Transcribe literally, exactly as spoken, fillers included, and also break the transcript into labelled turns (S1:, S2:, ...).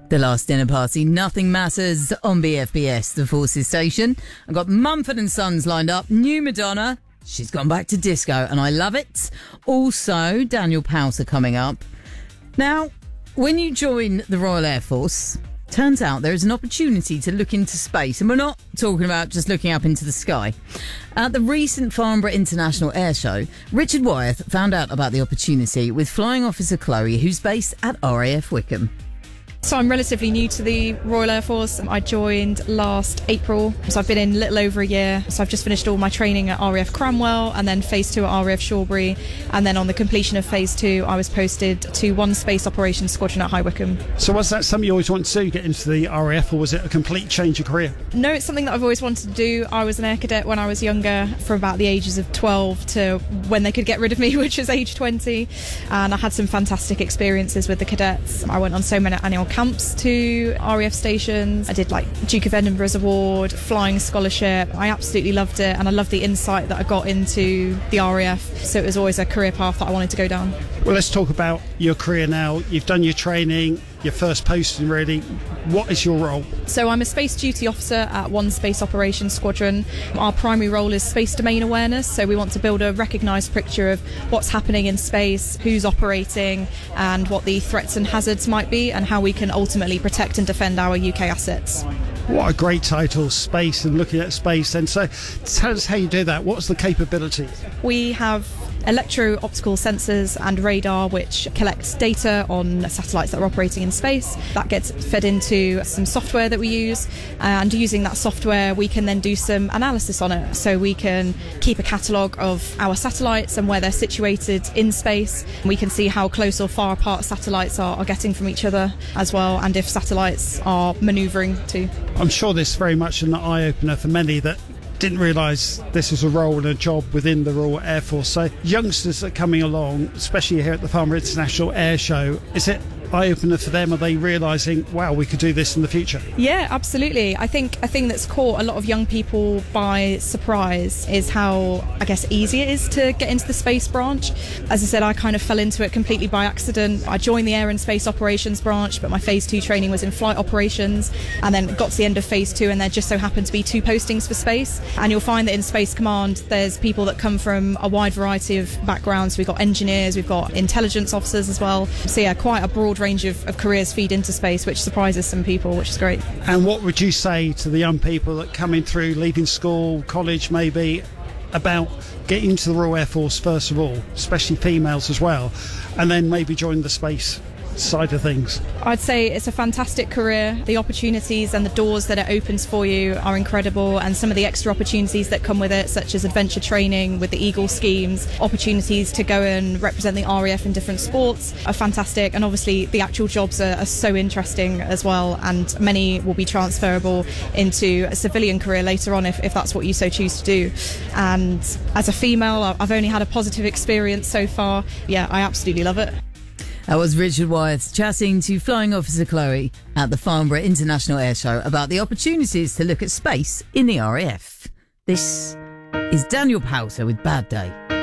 S1: The Last Dinner Party, Nothing Matters on B F B S, the Forces station. I've got Mumford and Sons lined up, new Madonna. She's gone back to disco and I love it. Also, Daniel Powter coming up. Now, when you join the Royal Air Force, turns out there is an opportunity to look into space, and we're not talking about just looking up into the sky. At the recent Farnborough International Air Show, Richard Wyeth found out about the opportunity with Flying Officer Chloe, who's based at R A F Wickham.
S2: So I'm relatively new to the Royal Air Force. I joined last April, so I've been in a little over a year. So I've just finished all my training at R A F Cranwell and then phase two at R A F Shawbury. And then on the completion of phase two, I was posted to one Space Operations Squadron at High Wycombe.
S3: So was that something you always wanted to do, get into the R A F, or was it a complete change of career?
S2: No, it's something that I've always wanted to do. I was an air cadet when I was younger, from about the ages of twelve to when they could get rid of me, which was age twenty. And I had some fantastic experiences with the cadets. I went on so many annual camps to R A F stations. I did like Duke of Edinburgh's award, flying scholarship. I absolutely loved it, and I loved the insight that I got into the R A F. So it was always a career path that I wanted to go down.
S3: Well, let's talk about your career now. You've done your training, your first posting really. What is your role?
S2: So I'm a space duty officer at one Space Operations Squadron. Our primary role is space domain awareness, so we want to build a recognised picture of what's happening in space, who's operating, and what the threats and hazards might be, and how we can ultimately protect and defend our U K assets.
S3: What a great title, space and looking at space. And so tell us how you do that. What's the capability?
S2: We have electro-optical sensors and radar which collects data on satellites that are operating in space. That gets fed into some software that we use, and using that software we can then do some analysis on it. So we can keep a catalogue of our satellites and where they're situated in space. We can see how close or far apart satellites are, are getting from each other as well, and if satellites are manoeuvring too.
S3: I'm sure this is very much an eye-opener for many that didn't realise this was a role and a job within the Royal Air Force. So youngsters that are coming along, especially here at the Farnborough International Air Show, is it eye-opener for them? Are they realising, wow, we could do this in the future?
S2: Yeah, absolutely. I think a thing that's caught a lot of young people by surprise is how, I guess, easy it is to get into the space branch. As I said, I kind of fell into it completely by accident. I joined the Air and Space Operations branch, but my phase two training was in flight operations, and then got to the end of phase two and there just so happened to be two postings for space. And you'll find that in Space Command there's people that come from a wide variety of backgrounds. We've got engineers, we've got intelligence officers as well. So yeah, quite a broad range of, of careers feed into space, which surprises some people, which is great.
S3: And what would you say to the young people that coming through, leaving school, college maybe, about getting into the Royal Air Force first of all, especially females as well, and then maybe join the space side of things?
S2: I'd say it's a fantastic career. The opportunities and the doors that it opens for you are incredible, and some of the extra opportunities that come with it, such as adventure training with the Eagle schemes, opportunities to go and represent the R A F in different sports are fantastic, and obviously the actual jobs are, are so interesting as well, and many will be transferable into a civilian career later on if, if that's what you so choose to do. And as a female, I've only had a positive experience so far. Yeah, I absolutely love it.
S1: That was Richard Wyeth chatting to Flying Officer Chloe at the Farnborough International Air Show about the opportunities to look at space in the R A F. This is Daniel Powter with Bad Day.